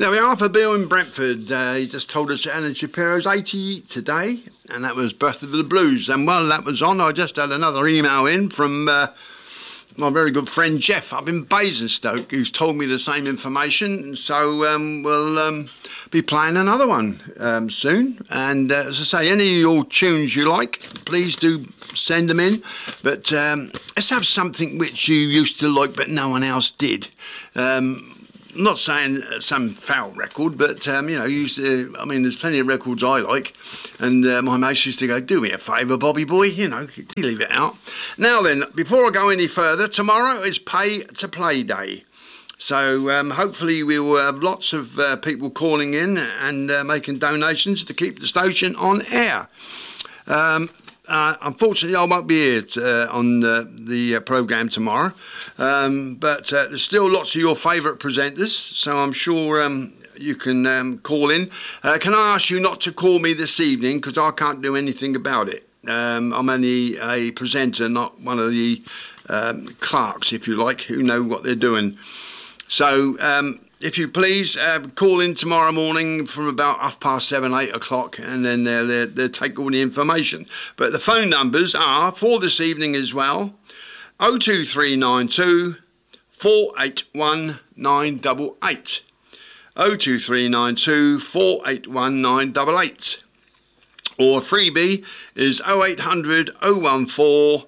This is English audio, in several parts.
There we are for Bill in Brentford. He just told us Alan Shapiro's 80 today, and that was Birth of the Blues. And while that was on, I just had another email in from my very good friend Jeff up in Basingstoke, who's told me the same information. So we'll be playing another one soon. And as I say, any of your tunes you like, please do send them in. But let's have something which you used to like but no one else did. I'm not saying some foul record, but, there's plenty of records I like. And my mates used to go, do me a favour, Bobby boy, leave it out. Now then, before I go any further, tomorrow is Pay to Play Day. So hopefully we will have lots of people calling in and making donations to keep the station on air. Unfortunately, I won't be here on the programme tomorrow, but there's still lots of your favourite presenters, so I'm sure you can call in. Can I ask you not to call me this evening, because I can't do anything about it. I'm only a presenter, not one of the clerks, if you like, who know what they're doing. So if you please call in tomorrow morning from about 7:30, 8 o'clock, and then they'll take all the information. But the phone numbers are, for this evening as well, 02392 481 988. 02392 481 988. Or freebie is 0800 014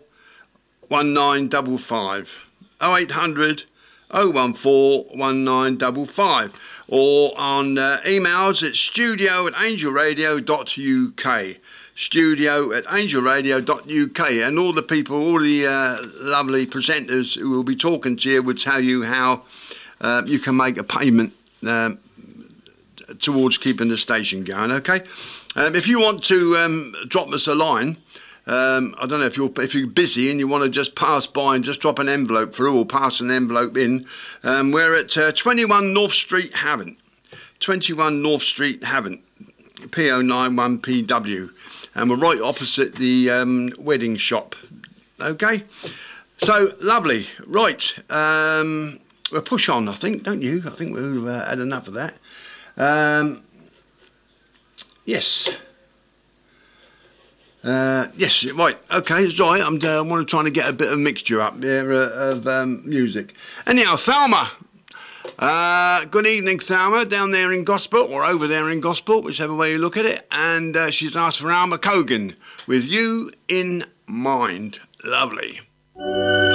1955. 0800 014 1955, or on emails it's studio@angelradio.uk, studio@angelradio.uk, and all the people, all the lovely presenters who will be talking to you will tell you how you can make a payment towards keeping the station going. Okay, if you want to drop us a line, I don't know if you're busy and you want to just pass by and just drop an envelope through, or pass an envelope in. We're at 21 North Street, Havant. 21 North Street, Havant, PO91PW, and we're right opposite the wedding shop. Okay, so lovely. Right, we'll push on, I think, don't you? I think we've had enough of that. Yes. Yes, right, okay, it's right. I want to try to get a bit of mixture up there of music. Anyhow, Thelma. Good evening, Thelma, down there in Gosport, or over there in Gosport, whichever way you look at it. And she's asked for Alma Cogan, With You in Mind. Lovely.